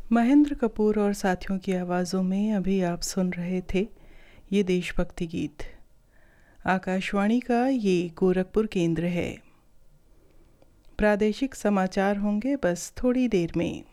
महेंद्र कपूर और साथियों की आवाज़ों में अभी आप सुन रहे थे ये देशभक्ति गीत। आकाशवाणी का ये गोरखपुर केंद्र है। प्रादेशिक समाचार होंगे बस थोड़ी देर में।